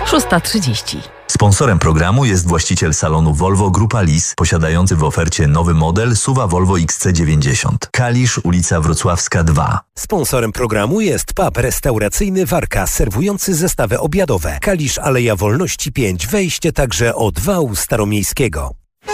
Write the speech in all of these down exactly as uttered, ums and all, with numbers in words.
szósta trzydzieści. Sponsorem programu jest właściciel salonu Volvo Grupa Lis, posiadający w ofercie nowy model S U V-a Volvo X C dziewięćdziesiąt. Kalisz, ulica Wrocławska dwa. Sponsorem programu jest pub restauracyjny Warka, serwujący zestawy obiadowe. Kalisz, Aleja Wolności pięć, wejście także od wału staromiejskiego.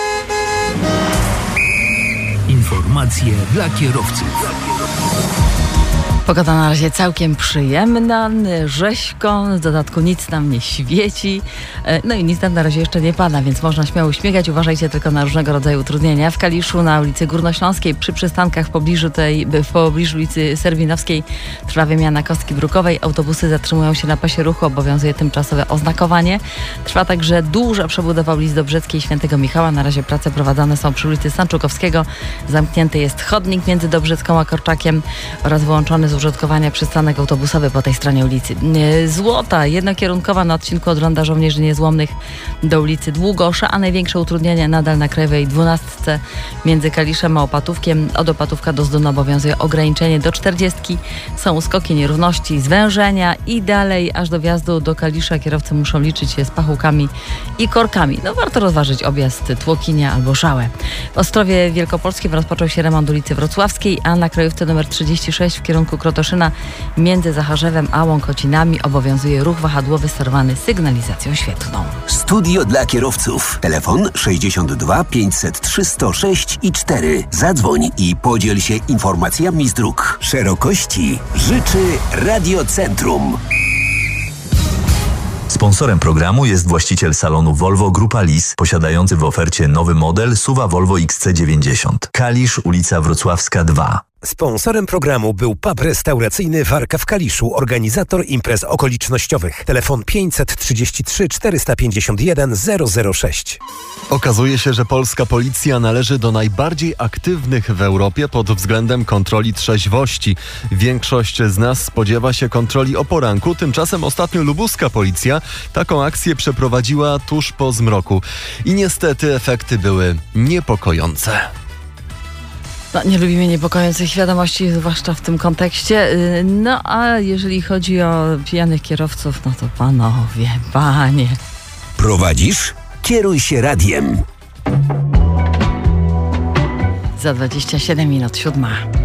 Informacje dla kierowców. Pogoda na razie całkiem przyjemna, rzeźko, w dodatku nic nam nie świeci, no i nic nam na razie jeszcze nie pada, więc można śmiało śmigać. Uważajcie tylko na różnego rodzaju utrudnienia. W Kaliszu na ulicy Górnośląskiej przy przystankach w pobliżu tej, w pobliżu ulicy Serwinowskiej trwa wymiana kostki brukowej. Autobusy zatrzymują się na pasie ruchu, obowiązuje tymczasowe oznakowanie. Trwa także duża przebudowa ulic Dobrzeckiej i Świętego Michała. Na razie prace prowadzone są przy ulicy Sanczukowskiego. Zamknięty jest chodnik między Dobrzecką a Korczakiem oraz wyłączony z użytkowania przystanek autobusowy po tej stronie ulicy. Złota, jednokierunkowa na odcinku od Ronda Żołnierzy Niezłomnych do ulicy Długosza, a największe utrudnienia nadal na Krajowej dwunastce między Kaliszem a Opatówkiem. Od Opatówka do Zduna obowiązuje ograniczenie do czterdziestki. Są uskoki, nierówności, zwężenia i dalej aż do wjazdu do Kalisza kierowcy muszą liczyć się z pachołkami i korkami. No warto rozważyć objazd Tłokinia albo Żałę. W Ostrowie Wielkopolskim rozpoczął się remont ulicy Wrocławskiej, a na krajówce numer trzydzieści sześć w kierunku Krotoszyna między Zacharzewem a Łąkocinami obowiązuje ruch wahadłowy sterowany sygnalizacją świetlną. Studio dla kierowców. Telefon sześćdziesiąt dwa pięćset trzy sto sześć i cztery. Zadzwoń i podziel się informacjami z dróg. Szerokości życzy Radiocentrum. Sponsorem programu jest właściciel salonu Volvo Grupa Lis, posiadający w ofercie nowy model S U V-a Volvo X C dziewięćdziesiąt. Kalisz, ulica Wrocławska dwa. Sponsorem programu był pub restauracyjny Warka w Kaliszu, organizator imprez okolicznościowych. Telefon pięćset trzydzieści trzy czterysta pięćdziesiąt jeden zero zero sześć. Okazuje się, że polska policja należy do najbardziej aktywnych w Europie pod względem kontroli trzeźwości. Większość z nas spodziewa się kontroli o poranku, tymczasem ostatnio lubuska policja taką akcję przeprowadziła tuż po zmroku. I niestety efekty były niepokojące. No, nie lubimy niepokojących wiadomości, zwłaszcza w tym kontekście. No a jeżeli chodzi o pijanych kierowców, no to panowie, panie. Prowadzisz? Kieruj się radiem. Za dwadzieścia siedem minut siódma.